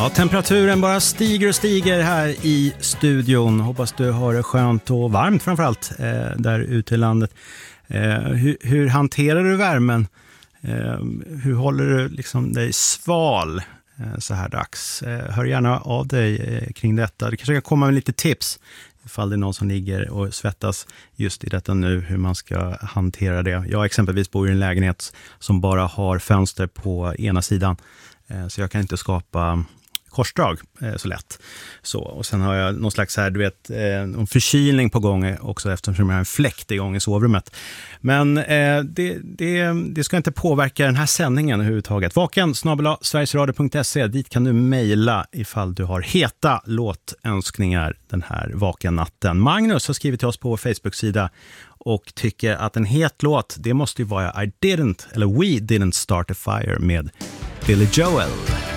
Ja, temperaturen bara stiger och stiger här i studion. Hoppas du har det skönt och varmt framförallt där ute i landet. Hur hanterar du värmen? Hur håller du liksom dig sval så här dags? Hör gärna av dig kring detta. Det kanske kan komma med lite tips ifall det är någon som ligger och svettas just i detta nu, hur man ska hantera det. Jag exempelvis bor i en lägenhet som bara har fönster på ena sidan, så jag kan inte skapa korsdrag så lätt. Så, och sen har jag någon slags här, du vet, en förkylning på gång också eftersom jag har en fläkt igång i sovrummet. Men det ska inte påverka den här sändningen överhuvudtaget. vaken@sverigesradio.se, dit kan du mejla ifall du har heta låtönskningar den här vakennatten. Magnus har skrivit till oss på vår Facebook-sida och tycker att en het låt, det måste ju vara We Didn't Start a Fire med Billy Joel.